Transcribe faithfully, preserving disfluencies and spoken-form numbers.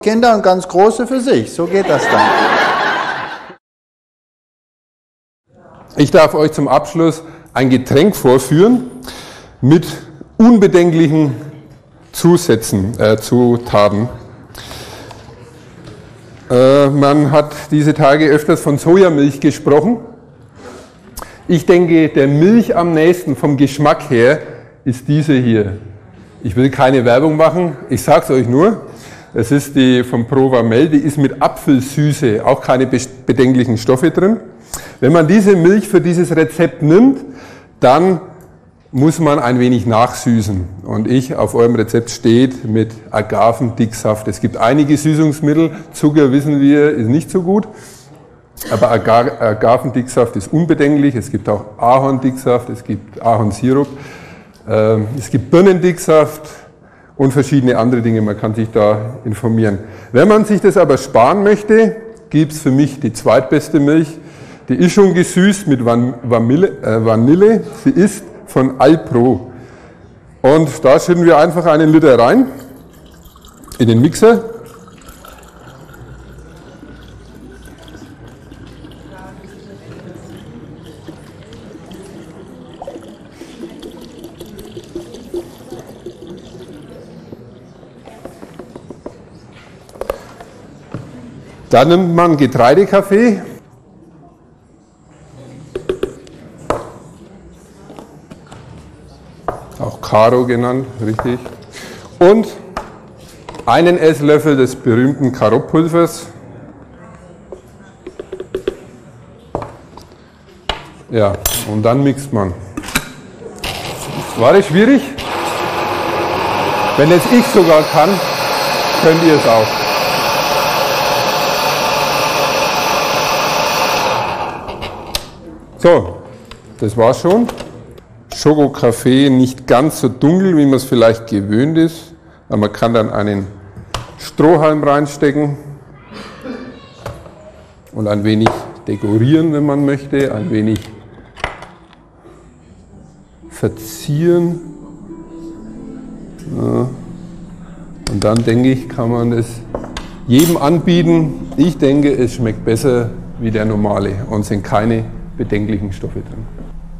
Kinder und ganz große für sich. So geht das dann. Ich darf euch zum Abschluss ein Getränk vorführen mit unbedenklichen Zusätzen, äh, Zutaten. Äh, man hat diese Tage öfters von Sojamilch gesprochen. Ich denke, der Milch am nächsten vom Geschmack her ist diese hier. Ich will keine Werbung machen, ich sage es euch nur. Es ist die von Provamel, die ist mit Apfelsüße, auch keine bedenklichen Stoffe drin. Wenn man diese Milch für dieses Rezept nimmt, dann muss man ein wenig nachsüßen. Und ich, auf eurem Rezept steht mit Agavendicksaft. Es gibt einige Süßungsmittel, Zucker wissen wir, ist nicht so gut. Aber Agavendicksaft ist unbedenklich. Es gibt auch Ahorndicksaft, es gibt Ahornsirup, es gibt Birnendicksaft und verschiedene andere Dinge. Man kann sich da informieren. Wenn man sich das aber sparen möchte, gibt es für mich die zweitbeste Milch. Die ist schon gesüßt mit Vanille, äh, Vanille. Sie ist von Alpro. Und da schütten wir einfach einen Liter rein in den Mixer. Dann nimmt man Getreidekaffee. Auch Karo genannt, richtig. Und einen Esslöffel des berühmten Karottpulvers. Ja, und dann mixt man. War das schwierig? Wenn es ich sogar kann, könnt ihr es auch. So, das war's schon. Schokokaffee nicht ganz so dunkel, wie man es vielleicht gewöhnt ist. Aber man kann dann einen Strohhalm reinstecken und ein wenig dekorieren, wenn man möchte, ein wenig verzieren. Ja. Und dann denke ich, kann man es jedem anbieten. Ich denke, es schmeckt besser wie der normale und sind keine bedenklichen Stoffe drin.